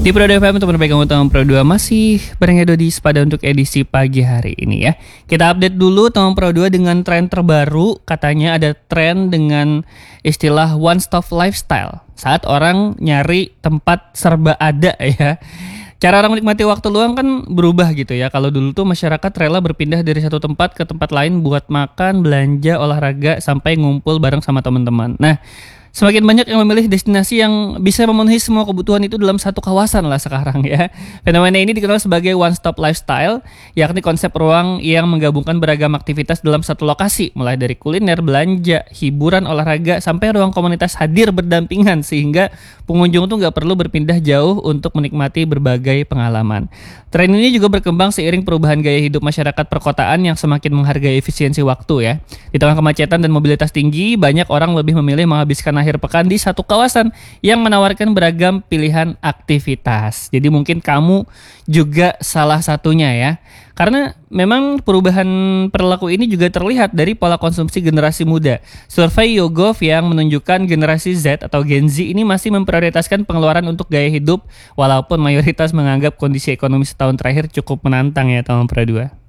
Di Pro FM untuk perbaikan utama Pro 2 masih bareng Edo di Sepada untuk edisi pagi hari ini ya. Kita update dulu teman Pro 2 dengan tren terbaru. Katanya ada tren dengan istilah one stop lifestyle. Saat orang nyari tempat serba ada ya. Cara orang menikmati waktu luang kan berubah gitu ya. Kalau dulu tuh masyarakat rela berpindah dari satu tempat ke tempat lain buat makan, belanja, olahraga, sampai ngumpul bareng sama teman-teman. Nah, semakin banyak yang memilih destinasi yang bisa memenuhi semua kebutuhan itu dalam satu kawasan lah sekarang ya. Fenomena ini dikenal sebagai one stop lifestyle, yakni konsep ruang yang menggabungkan beragam aktivitas dalam satu lokasi, mulai dari kuliner, belanja, hiburan, olahraga, sampai ruang komunitas hadir berdampingan sehingga pengunjung tuh nggak perlu berpindah jauh untuk menikmati berbagai pengalaman. Tren ini juga berkembang seiring perubahan gaya hidup masyarakat perkotaan yang semakin menghargai efisiensi waktu ya. Di tengah kemacetan dan mobilitas tinggi, banyak orang lebih memilih menghabiskan akhir pekan di satu kawasan yang menawarkan beragam pilihan aktivitas. Jadi mungkin kamu juga salah satunya ya. Karena memang perubahan perilaku ini juga terlihat dari pola konsumsi generasi muda. Survei YouGov yang menunjukkan generasi Z atau Gen Z ini masih memprioritaskan pengeluaran untuk gaya hidup, walaupun mayoritas menganggap kondisi ekonomi setahun terakhir cukup menantang ya teman Pro 2.